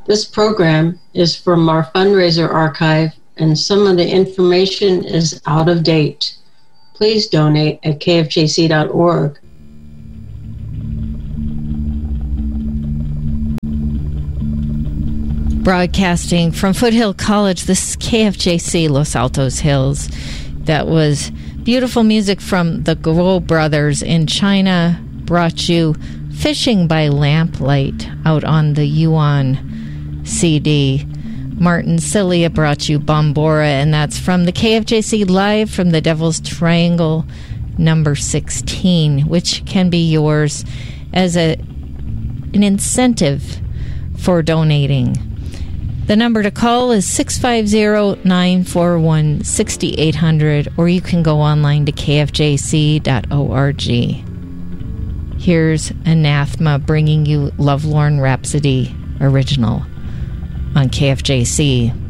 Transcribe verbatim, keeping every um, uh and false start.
This program is from our fundraiser archive, and some of the information is out of date. Please donate at k f j c dot org. Broadcasting from Foothill College, this is K F J C Los Altos Hills. That was beautiful music from the Guo Brothers in China. Brought you Fishing by Lamplight out on the Yuan C D. Martin Cilia brought you Bombora, and that's from the K F J C Live from the Devil's Triangle number sixteen, which can be yours as a an incentive for donating. The number to call is six five zero, nine four one, six eight zero zero, or you can go online to k f j c dot org. Here's Anathema bringing you Lovelorn Rhapsody original on K F J C.